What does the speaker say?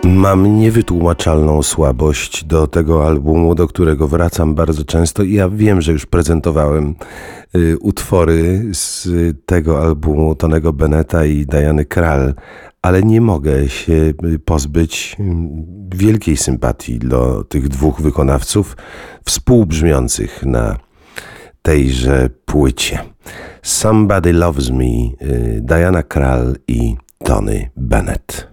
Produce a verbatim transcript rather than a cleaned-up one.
Mam niewytłumaczalną słabość do tego albumu, do którego wracam bardzo często i ja wiem, że już prezentowałem y, utwory z tego albumu Tonego Beneta i Diany Krall, ale nie mogę się pozbyć wielkiej sympatii do tych dwóch wykonawców współbrzmiących na tejże płycie. Somebody Loves Me, y, Diana Krall i Tony Bennett.